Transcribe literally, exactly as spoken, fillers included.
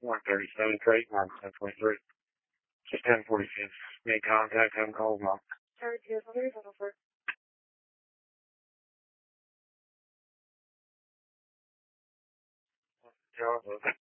one thirty-seven Creighton, one ten twenty-three. Just ten forty-six. Make contact, have calls on. Tower two, three, seven four. John,